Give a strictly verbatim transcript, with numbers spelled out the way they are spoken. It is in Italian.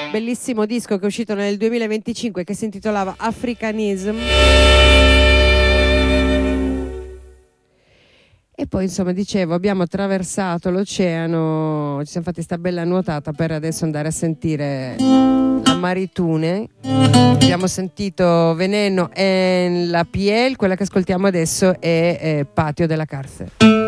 bellissimo disco che è uscito nel duemilaventicinque che si intitolava Africanism. E poi insomma dicevo, abbiamo attraversato l'oceano, ci siamo fatti sta bella nuotata per adesso andare a sentire la Maritune. Abbiamo sentito Veneno e la Piel, quella che ascoltiamo adesso è, è Patio della Cárcel.